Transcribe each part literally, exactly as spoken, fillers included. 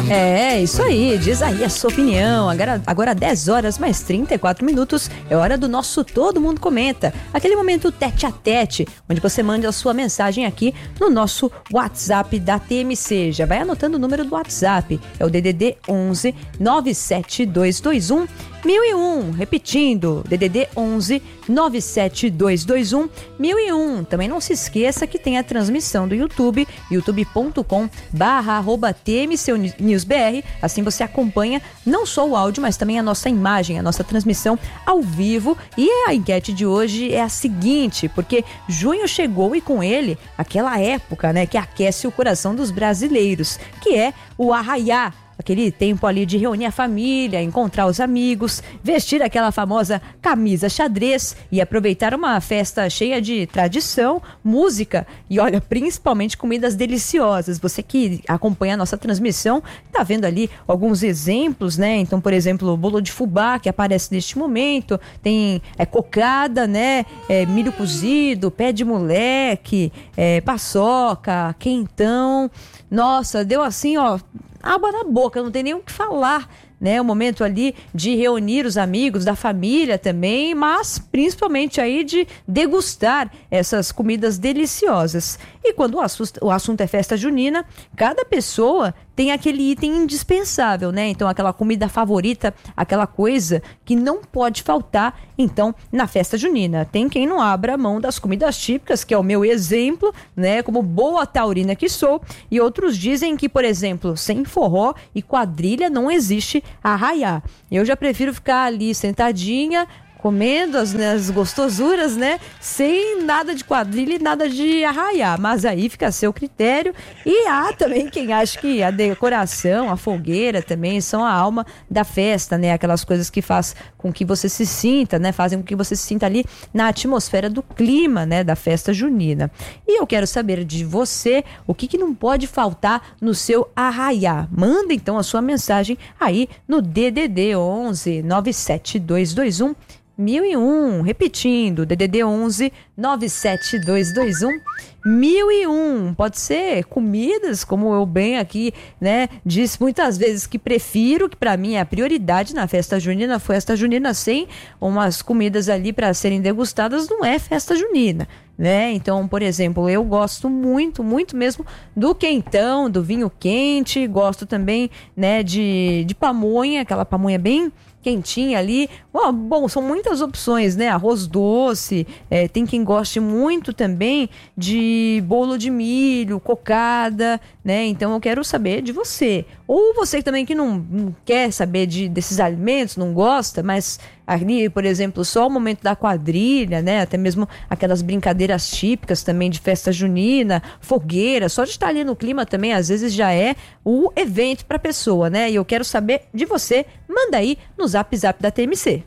É, isso aí, diz aí a sua opinião. Agora, agora dez horas mais trinta e quatro minutos, é hora do nosso Todo Mundo Comenta. Aquele momento tete a tete, onde você manda a sua mensagem aqui no nosso WhatsApp da T M C. Já vai anotando o número do WhatsApp, é o D D D onze nove sete dois dois um mil e um, repetindo, D D D onze nove sete dois dois um mil e um. Também não se esqueça que tem a transmissão do YouTube, youtube ponto com barra arroba T M C News B R. Assim você acompanha não só o áudio, mas também a nossa imagem, a nossa transmissão ao vivo. E a enquete de hoje é a seguinte, porque junho chegou e com ele aquela época, né, que aquece o coração dos brasileiros, que é o arraiá. Aquele tempo ali de reunir a família, encontrar os amigos, vestir aquela famosa camisa xadrez e aproveitar uma festa cheia de tradição, música e, olha, principalmente comidas deliciosas. Você que acompanha a nossa transmissão, tá vendo ali alguns exemplos, né? Então, por exemplo, o bolo de fubá que aparece neste momento, tem é, cocada, né? É, milho cozido, pé de moleque, é, paçoca, quentão. Nossa, deu assim, ó, água na boca, não tem nem o que falar, né? O momento ali de reunir os amigos da família também, mas principalmente aí de degustar essas comidas deliciosas. E quando o assunto, o assunto é festa junina, cada pessoa tem aquele item indispensável, né? Então, aquela comida favorita, aquela coisa que não pode faltar, então, na festa junina. Tem quem não abra a mão das comidas típicas, que é o meu exemplo, né? Como boa taurina que sou. E outros dizem que, por exemplo, sem forró e quadrilha não existe arraiá. Eu já prefiro ficar ali sentadinha, comendo as, né, as gostosuras, né? Sem nada de quadrilha e nada de arraiá. Mas aí fica a seu critério. E há também quem acha que a decoração, a fogueira também são a alma da festa, né? Aquelas coisas que faz com que você se sinta, né? Fazem com que você se sinta ali na atmosfera do clima, né? Da festa junina. E eu quero saber de você o que, que não pode faltar no seu arraiá. Manda então a sua mensagem aí no D D D onze nove sete dois dois um mil e um, repetindo, D D D onze nove sete dois dois um mil e um. Pode ser comidas, como eu bem aqui, né, disse muitas vezes que prefiro, que para mim é a prioridade na festa junina. Festa junina sem umas comidas ali para serem degustadas não é festa junina, né? Então, por exemplo, eu gosto muito, muito mesmo do quentão, do vinho quente, gosto também, né, de, de pamonha, aquela pamonha bem quentinha ali. Oh, bom, são muitas opções, né? Arroz doce, é, tem quem goste muito também de bolo de milho, cocada, né? Então eu quero saber de você. Ou você também que não, não quer saber de, desses alimentos, não gosta, mas ali, por exemplo, só o momento da quadrilha, né? Até mesmo aquelas brincadeiras típicas também de festa junina, fogueira, só de estar ali no clima também, às vezes já é o evento para a pessoa, né? E eu quero saber de você. Manda aí no Zap Zap da T M C.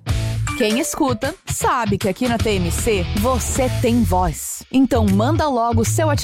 Quem escuta sabe que aqui na T M C você tem voz. Então manda logo o seu